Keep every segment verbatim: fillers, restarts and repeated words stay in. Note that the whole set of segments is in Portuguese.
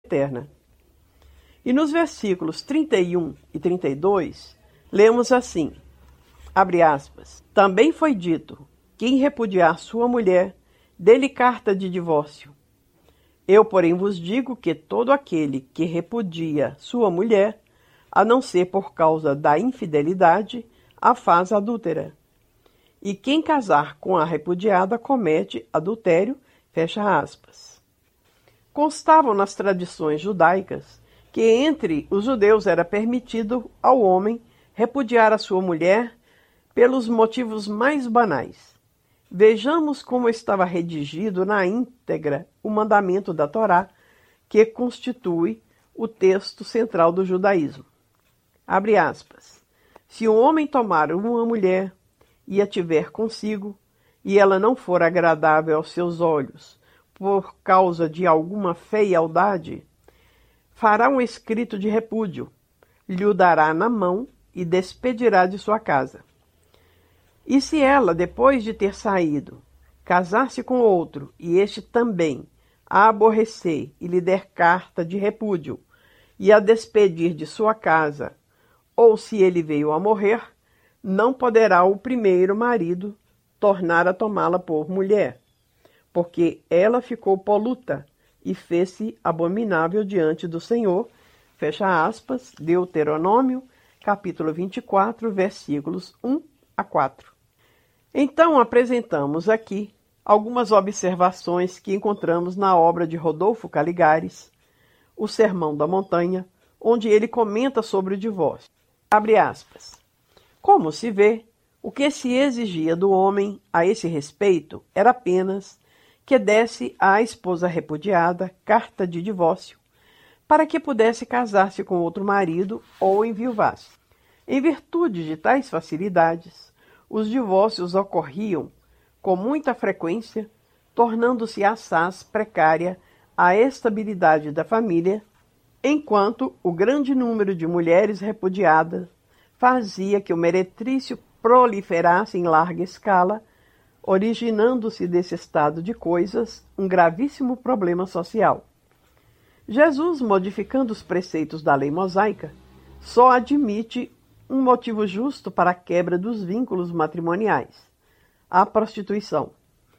eterna. E nos versículos trinta e um e trinta e dois, lemos assim, abre aspas, também foi dito, quem repudiar sua mulher, dê-lhe carta de divórcio. Eu, porém, vos digo que todo aquele que repudia sua mulher, a não ser por causa da infidelidade, a faz adúltera. E quem casar com a repudiada comete adultério, fecha aspas. Constavam nas tradições judaicas que entre os judeus era permitido ao homem repudiar a sua mulher pelos motivos mais banais. Vejamos como estava redigido na íntegra o mandamento da Torá, que constitui o texto central do judaísmo. Abre aspas. Se um homem tomar uma mulher e a tiver consigo, e ela não for agradável aos seus olhos, por causa de alguma feialdade, fará um escrito de repúdio, lhe o dará na mão e despedirá de sua casa. E se ela, depois de ter saído, casar-se com outro, e este também a aborrecer e lhe der carta de repúdio, e a despedir de sua casa, ou se ele veio a morrer, não poderá o primeiro marido tornar a tomá-la por mulher, porque ela ficou poluta e fez-se abominável diante do Senhor, fecha aspas, Deuteronômio, capítulo vinte e quatro, versículos um a quatro. Então, apresentamos aqui algumas observações que encontramos na obra de Rodolfo Caligares, O Sermão da Montanha, onde ele comenta sobre o divórcio. Abre aspas. Como se vê, o que se exigia do homem a esse respeito era apenas que desse à esposa repudiada carta de divórcio, para que pudesse casar-se com outro marido ou enviuvasse. Em virtude de tais facilidades, os divórcios ocorriam com muita frequência, tornando-se assaz precária a estabilidade da família, enquanto o grande número de mulheres repudiadas fazia que o meretrício proliferasse em larga escala, originando-se desse estado de coisas um gravíssimo problema social. Jesus, modificando os preceitos da lei mosaica, só admite um motivo justo para a quebra dos vínculos matrimoniais, a prostituição.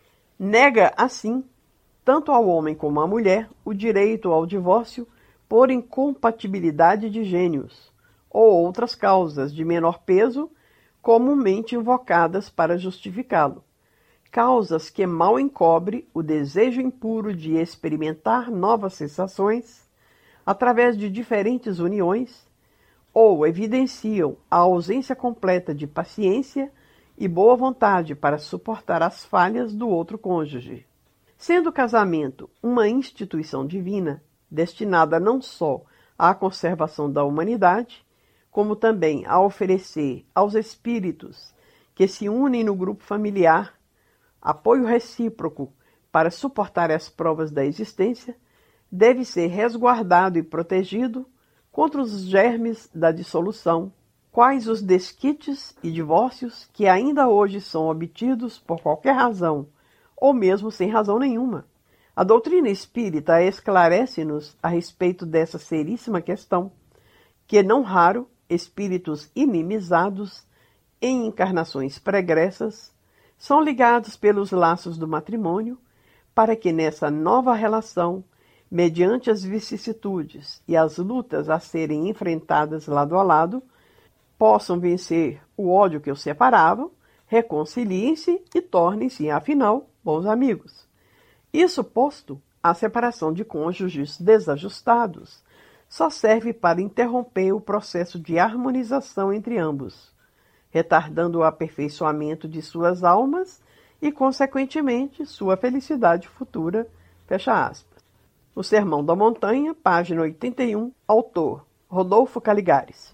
Nega, assim, tanto ao homem como à mulher, o direito ao divórcio por incompatibilidade de gênios, ou outras causas de menor peso, comumente invocadas para justificá-lo. Causas que mal encobre o desejo impuro de experimentar novas sensações, através de diferentes uniões, ou evidenciam a ausência completa de paciência e boa vontade para suportar as falhas do outro cônjuge. Sendo o casamento uma instituição divina, destinada não só à conservação da humanidade, como também a oferecer aos espíritos que se unem no grupo familiar apoio recíproco para suportar as provas da existência, deve ser resguardado e protegido contra os germes da dissolução, quais os desquites e divórcios que ainda hoje são obtidos por qualquer razão, ou mesmo sem razão nenhuma. A doutrina espírita esclarece-nos a respeito dessa seríssima questão, que não raro espíritos inimizados em encarnações pregressas são ligados pelos laços do matrimônio para que nessa nova relação, mediante as vicissitudes e as lutas a serem enfrentadas lado a lado, possam vencer o ódio que os separava, reconciliem-se e tornem-se, afinal, bons amigos. Isso posto, a separação de cônjuges desajustados só serve para interromper o processo de harmonização entre ambos, retardando o aperfeiçoamento de suas almas e, consequentemente, sua felicidade futura, fecha aspas. O Sermão da Montanha, página oitenta e um, autor Rodolfo Caligares.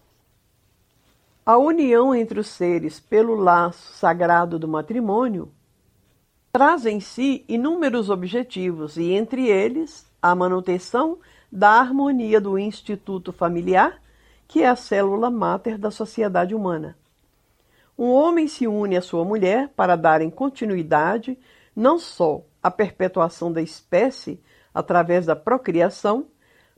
A união entre os seres pelo laço sagrado do matrimônio traz em si inúmeros objetivos e, entre eles, a manutenção da harmonia do instituto familiar, que é a célula máter da sociedade humana. Um homem se une à sua mulher para darem continuidade não só à perpetuação da espécie através da procriação,